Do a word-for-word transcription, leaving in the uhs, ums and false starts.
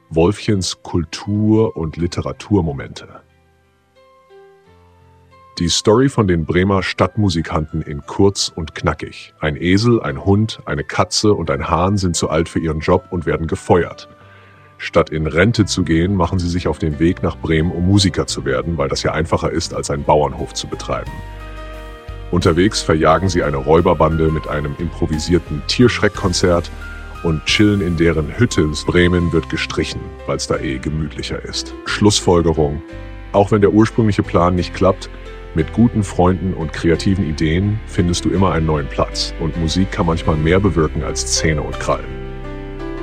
Wolfchens Kultur- und Literaturmomente. Die Story von den Bremer Stadtmusikanten in kurz und knackig. Ein Esel, ein Hund, eine Katze und ein Hahn sind zu alt für ihren Job und werden gefeuert. Statt in Rente zu gehen, machen sie sich auf den Weg nach Bremen, um Musiker zu werden, weil das ja einfacher ist, als einen Bauernhof zu betreiben. Unterwegs verjagen sie eine Räuberbande mit einem improvisierten Tierschreckkonzert und chillen in deren Hütte. Bremen wird gestrichen, weil es da eh gemütlicher ist. Schlussfolgerung: Auch wenn der ursprüngliche Plan nicht klappt, mit guten Freunden und kreativen Ideen findest du immer einen neuen Platz. Und Musik kann manchmal mehr bewirken als Zähne und Krallen.